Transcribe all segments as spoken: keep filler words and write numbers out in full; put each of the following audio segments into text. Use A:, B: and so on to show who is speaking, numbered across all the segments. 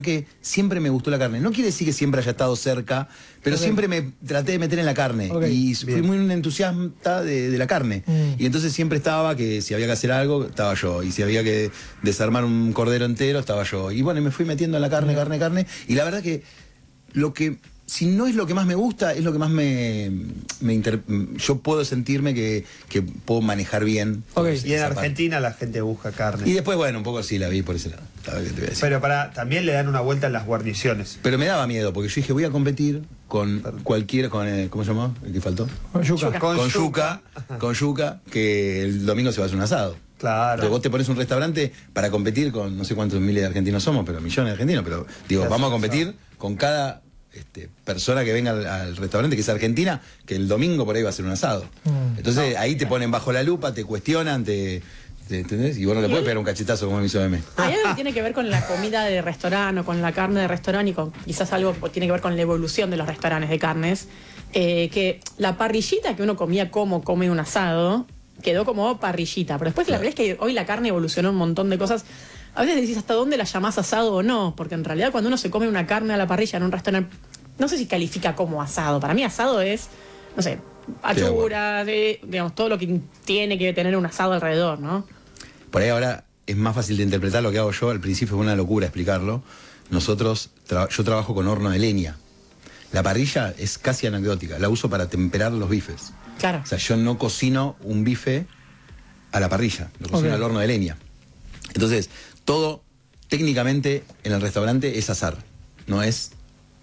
A: que siempre me gustó la carne. No quiere decir que siempre haya estado cerca, pero okay. siempre me traté de meter en la carne. Okay. Y fui Bien. muy un entusiasta de, de la carne. Mm. Y entonces siempre estaba que si había que hacer algo, estaba yo. Y si había que desarmar un cordero entero, estaba yo. Y bueno, me fui metiendo en la carne, mm. carne, carne. Y la verdad que lo que... Si no es lo que más me gusta, es lo que más me... me inter... Yo puedo sentirme que, que puedo manejar bien.
B: Okay. Y en Argentina parte. La gente busca carne.
A: Y después, bueno, un poco sí la vi por ese lado. Que te voy a decir.
B: Pero para también le dan una vuelta en las guarniciones.
A: Pero me daba miedo, porque yo dije, voy a competir con cualquiera, con eh, ¿cómo se llamó? ¿El que faltó?
C: Con yuca.
A: Con, con yuca, con yuca, que el domingo se va a hacer un asado.
B: Claro.
A: Entonces vos te pones un restaurante para competir con no sé cuántos miles de argentinos somos, pero millones de argentinos, pero digo, vamos a competir con cada... Este, persona que venga al, al restaurante que es argentina, que el domingo por ahí va a ser un asado. Mm. Entonces no, ahí te ponen bajo la lupa, te cuestionan, te, te ¿entendés? Y vos no le puedes pegar un cachetazo como me hizo M.
D: Hay algo que tiene que ver con la comida de restaurante o con la carne de restaurante y con quizás algo que tiene que ver con la evolución de los restaurantes de carnes, eh, que la parrillita que uno comía como come un asado quedó como parrillita, pero después claro. la verdad es que hoy la carne evolucionó un montón de cosas. A veces decís hasta dónde la llamás asado o no, porque en realidad cuando uno se come una carne a la parrilla en un restaurante, no sé si califica como asado. Para mí asado es, no sé, achuras, eh, digamos, todo lo que tiene que tener un asado alrededor, ¿no?
A: Por ahí ahora es más fácil de interpretar lo que hago yo. Al principio fue una locura explicarlo. Nosotros, tra yo trabajo con horno de leña. La parrilla es casi anecdótica. La uso para temperar los bifes.
D: Claro.
A: O sea, yo no cocino un bife a la parrilla, lo cocino okay. al horno de leña. Entonces, todo técnicamente en el restaurante es asar, no es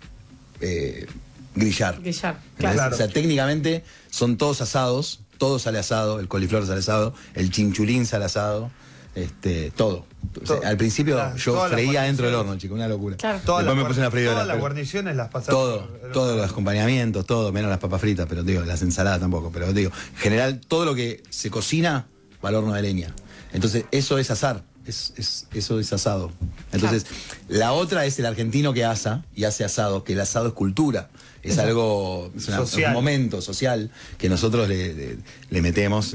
A: eh, grillar.
D: Grillar,
A: claro. O sea, técnicamente son todos asados, todo sale asado, el coliflor sale asado, el chinchulín sale asado, este, todo. todo. O sea, al principio la, yo freía dentro del horno, chico, una locura.
D: Claro.
A: Después me puse una freidora.
B: Todas las guarniciones las pasaste.
A: Todo, todos los acompañamientos, todo, menos las papas fritas, pero digo, las ensaladas tampoco, pero digo, en general, todo lo que se cocina va al horno de leña. Entonces, eso es asar. Es, es, eso es asado. Entonces, claro. la otra es el argentino que asa y hace asado, que el asado es cultura, es Eso. algo, es una, un momento social que nosotros le, le, le metemos,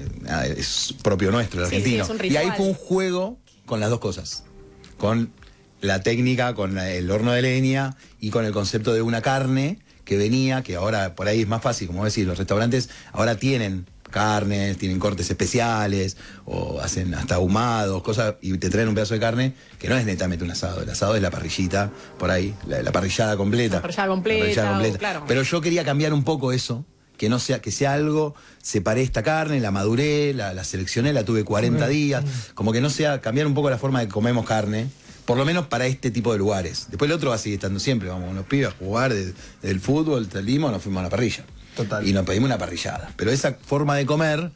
A: es propio nuestro, el sí, argentino.
D: Sí, y
A: ahí fue un juego con las dos cosas, con la técnica, con la, el horno de leña y con el concepto de una carne que venía, que ahora por ahí es más fácil, como decís, los restaurantes ahora tienen carnes, tienen cortes especiales o hacen hasta ahumados, cosas, y te traen un pedazo de carne que no es netamente un asado, el asado es la parrillita por ahí, la, la parrillada completa.
D: La parrillada completa, la parrillada completa. O, claro.
A: Pero yo quería cambiar un poco eso, que no sea, que sea algo, separé esta carne, la maduré, la, la seleccioné, la tuve cuarenta okay. días, como que no sea, cambiar un poco la forma de que comemos carne, por lo menos para este tipo de lugares. Después el otro va a seguir estando siempre, vamos con los pibes a jugar de, del fútbol, salimos, nos fuimos a la parrilla.
B: Total.
A: Y nos pedimos una parrillada. Pero esa forma de comer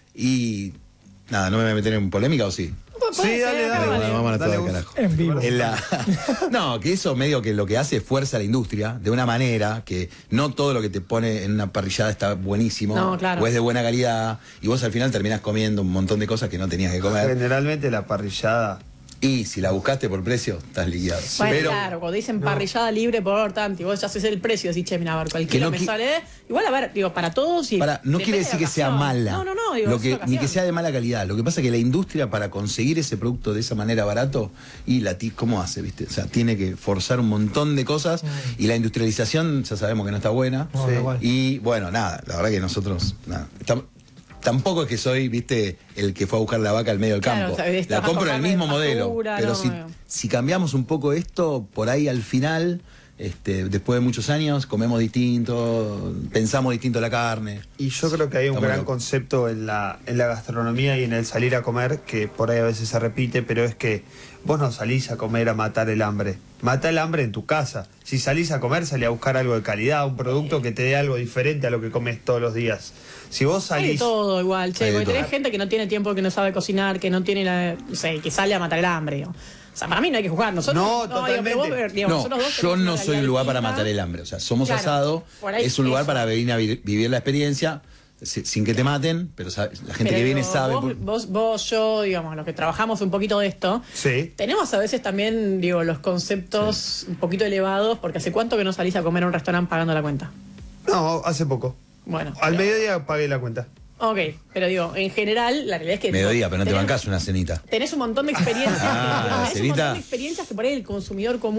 A: y... Nada, ¿no me voy a meter en polémica o sí?
B: Sí, dale, dale. dale,
A: bueno,
B: dale
A: vamos a
B: dale,
A: todo el carajo.
C: En vivo.
A: En la... No, que eso medio que lo que hace es fuerza a la industria de una manera que no todo lo que te pone en una parrillada está buenísimo
D: no, claro.
A: o es de buena calidad y vos al final terminás comiendo un montón de cosas que no tenías que comer.
B: Generalmente la parrillada...
A: Y si la buscaste por precio, estás liquidado.
D: Bueno,
A: pero,
D: claro, cuando dicen parrillada no. libre por tanto, y vos ya haces el precio, decís, che, mira, a ver, cualquiera no me qui... sale. Igual, a ver, digo, para todos y.
A: Para, no quiere decir que sea mala.
D: No, no, no, digo,
A: lo que, ni que sea de mala calidad. Lo que pasa es que la industria, para conseguir ese producto de esa manera barato, y la ¿cómo hace, viste? O sea, tiene que forzar un montón de cosas, mm. y la industrialización ya sabemos que no está buena.
C: No,
A: sí.
C: no,
A: y bueno, nada, la verdad que nosotros, nada, estamos. Tampoco es que soy, viste, el que fue a buscar la vaca al medio del
D: claro,
A: campo.
D: O sea,
A: la compro en el mismo modelo. Pero
D: no,
A: si,
D: no.
A: si cambiamos un poco esto, por ahí al final, este, después de muchos años, comemos distinto, pensamos distinto la carne.
B: Y yo creo que hay un
A: Estamos
B: gran
A: locos.
B: concepto en la, en la gastronomía y en el salir a comer, que por ahí a veces se repite, pero es que vos no salís a comer a matar el hambre. Mata el hambre en tu casa. Si salís a comer, salí a buscar algo de calidad, un producto que te dé algo diferente a lo que comes todos los días. Si vos salís...
D: Hay de todo igual, che, porque tenés gente que no tiene tiempo, que no sabe cocinar, que no tiene la... No sé, que sale a matar el hambre, digo. O sea, para mí no hay que jugar. Nosotros,
B: no, no totalmente.
D: Digo, vos, digo,
A: no,
D: nosotros dos
A: yo no soy un lugar
D: distinta.
A: para matar el hambre. O sea, somos
D: claro,
A: asado, es un lugar
D: eso.
A: para venir a vi vivir la experiencia sin que te maten, pero sabe, la gente
D: pero
A: que viene
D: vos,
A: sabe...
D: Vos,
A: por...
D: vos, vos, yo, digamos, los que trabajamos un poquito de esto,
B: sí.
D: tenemos a veces también, digo, los conceptos sí. un poquito elevados, porque ¿hace cuánto que no salís a comer a un restaurante pagando la cuenta?
B: No, hace poco.
D: Bueno.
B: Al
D: pero...
B: mediodía pagué la cuenta.
D: Ok, pero digo, en general, la realidad es que...
A: Mediodía, pero no te
D: tenés-
A: bancás una cenita.
D: Tenés un montón de experiencias.
A: Ah,
D: tenés un
A: cenita.
D: montón de experiencias que por ahí el consumidor común